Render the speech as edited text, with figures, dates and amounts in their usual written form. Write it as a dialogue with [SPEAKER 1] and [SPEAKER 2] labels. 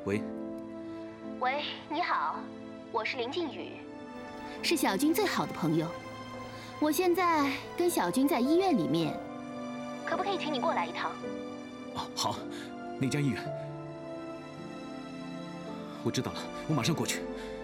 [SPEAKER 1] 喂，
[SPEAKER 2] 喂，你好，我是林靖宇，
[SPEAKER 3] 是小军最好的朋友。我现在跟小军在医院里面，
[SPEAKER 2] 可不可以请你过来一趟？
[SPEAKER 1] 哦，好，哪家医院？我知道了，我马上过去。